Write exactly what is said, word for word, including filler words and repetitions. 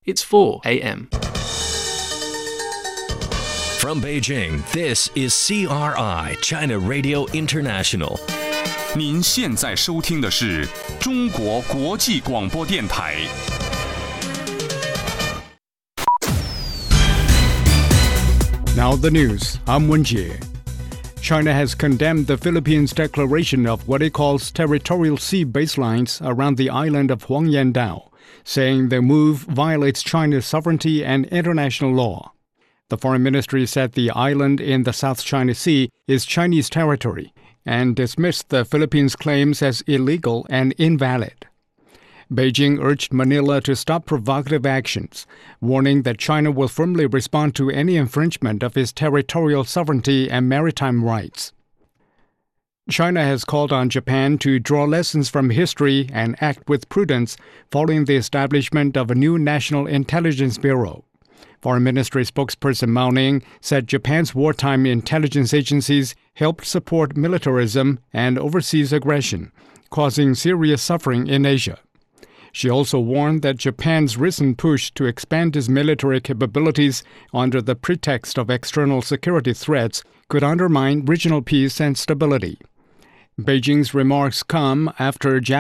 It's four a.m. From Beijing, this is C R I, China Radio International. 您现在收听的是中国国际广播电台。 Now the news. I'm Wenjie. China has condemned the Philippines' declaration of what it calls territorial sea baselines around the island of Huangyandao, saying the move violates China's sovereignty and international law. The foreign ministry said the island in the South China Sea is Chinese territory and dismissed the Philippines' claims as illegal and invalid. Beijing urged Manila to stop provocative actions, warning that China will firmly respond to any infringement of its territorial sovereignty and maritime rights. China has called on Japan to draw lessons from history and act with prudence following the establishment of a new National Intelligence Bureau. Foreign Ministry spokesperson Mao Ning said Japan's wartime intelligence agencies helped support militarism and overseas aggression, causing serious suffering in Asia. She also warned that Japan's recent push to expand its military capabilities under the pretext of external security threats could undermine regional peace and stability. Beijing's remarks come after Japan